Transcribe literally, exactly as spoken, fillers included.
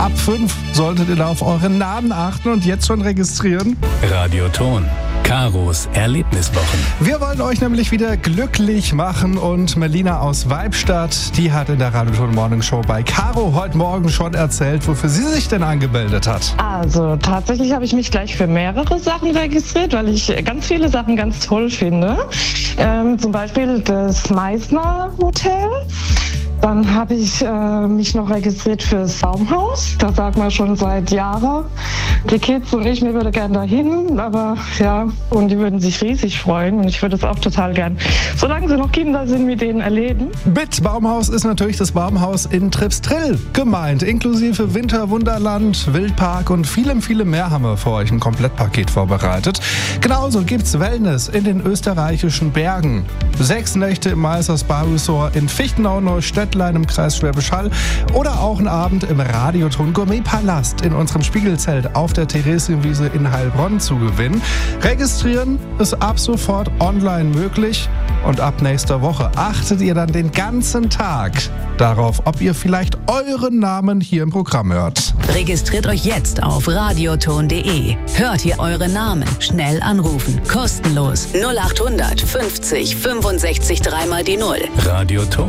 Ab fünf solltet ihr da auf euren Namen achten und jetzt schon registrieren. Radioton. Karos Erlebniswochen. Wir wollen euch nämlich wieder glücklich machen und Melina aus Weibstadt, die hat in der Radioton Morning Show bei Caro heute Morgen schon erzählt, wofür sie sich denn angemeldet hat. Also tatsächlich habe ich mich gleich für mehrere Sachen registriert, weil ich ganz viele Sachen ganz toll finde. Ähm, zum Beispiel das Meißner Hotel. Dann habe ich äh, mich noch registriert fürs Baumhaus. Da sagt man schon seit Jahren. Die Kids und ich, mir würde gerne dahin, aber ja, und die würden sich riesig freuen und ich würde es auch total gern, solange sie noch Kinder sind, mit denen erleben. Mit Baumhaus ist natürlich das Baumhaus in Tripstrill gemeint, inklusive Winterwunderland, Wildpark und vielem, vielem mehr haben wir für euch ein Komplettpaket vorbereitet. Genauso gibt's Wellness in den österreichischen Bergen. Sechs Nächte im Meisters Spa Resort in Fichtenau-Neustädtlein im Kreis Schwäbisch Hall oder auch einen Abend im Radioton Gourmet-Palast in unserem Spiegelzelt auf der Theresienwiese in Heilbronn zu gewinnen. Registrieren ist ab sofort online möglich und ab nächster Woche achtet ihr dann den ganzen Tag darauf, ob ihr vielleicht euren Namen hier im Programm hört. Registriert euch jetzt auf radioton punkt de. Hört ihr eure Namen, schnell anrufen, kostenlos null acht hundert fünfzig fünfundsechzig dreimal die Null. Radioton.